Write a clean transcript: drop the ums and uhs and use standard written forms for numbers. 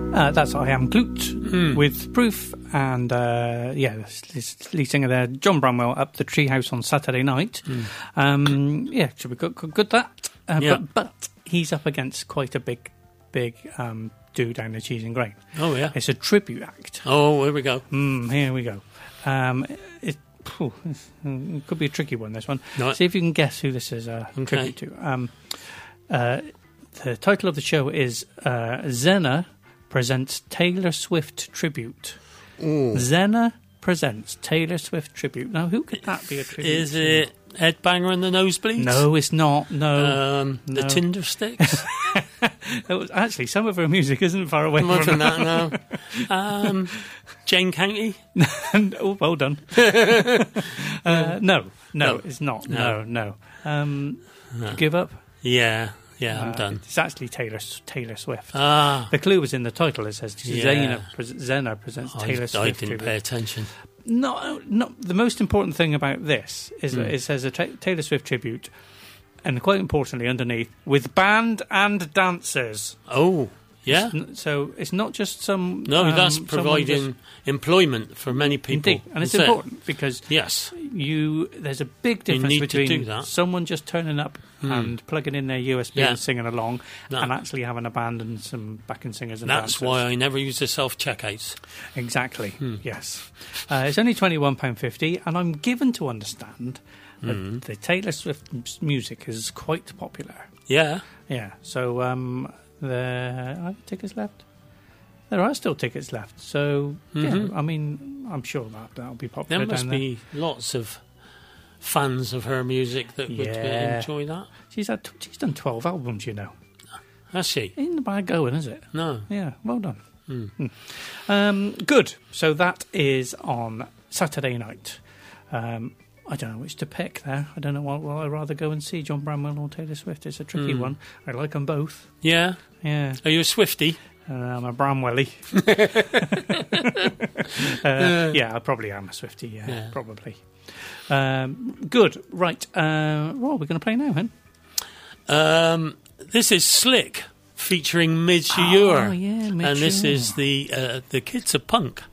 That's I Am Glute with Proof, and this lead singer there, John Bramwell, up the Treehouse on Saturday night. Should be good that. But he's up against quite a big do down the Cheese and Grain. Oh yeah, it's a tribute act. Oh, here we go. Here we go. It could be a tricky one. This one. No. See if you can guess who this is a tribute to. The title of the show is Zena Presents Taylor Swift Tribute. Ooh. Zena Presents Taylor Swift Tribute. Now, who could that be a tribute Is to? it Ed Banger and the Nosebleeds? No, it's not. No. The Tinder Sticks? Actually, some of her music isn't far away from that, no. Jane County? Oh, well done. No, it's not. No. Give up? Yeah, I'm done. It's actually Taylor Swift. Ah. The clue was in the title. It says Zena presents Taylor Swift. I didn't pay attention. No. The most important thing about this is that it says a Taylor Swift tribute, and quite importantly, underneath, with band and dancers. Oh, yeah. So it's not just some. No, that's providing employment for many people. Indeed, and it's important because yes, there's a big difference between someone just turning up and plugging in their USB and singing along, and actually having a band and some backing singers and dancers. That's why I never use the self-checkouts. Exactly. Yes, it's only £21.50, and I'm given to understand that the Taylor Swift music is quite popular. Yeah. So are tickets left? There are still tickets left. So I mean, I'm sure that'll be popular. There must be lots of fans of her music that would enjoy that. She's done 12 albums, you know. Has she? Ain't bad going, is it? No. Yeah, well done. Good. So that is on Saturday night. I don't know which to pick there. I don't know what I'd rather go and see, John Bramwell or Taylor Swift. It's a tricky one. I like them both. Yeah? Yeah. Are you a Swiftie? I'm a Bramwelly. I probably am a Swiftie, yeah. Probably. Good. Right. What are we going to play now, then? This is Slick, featuring Midge Ure. Oh, yeah, Midge and this Ure. is the Kids of Punk.